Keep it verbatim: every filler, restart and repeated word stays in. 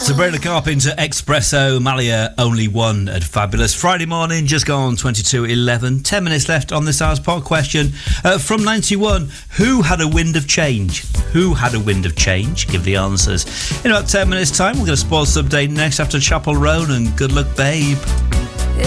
Sabrina Carpenter, Espresso, Malia, Only One at Fabulous. Friday morning, just gone twenty-two eleven. Ten minutes left on this hour's pod question. Uh, from ninety-one, who had a wind of change? Who had a wind of change? Give the answers. In about ten minutes' time, we'll get a sports update next after Chapel Roan and Good Luck Babe.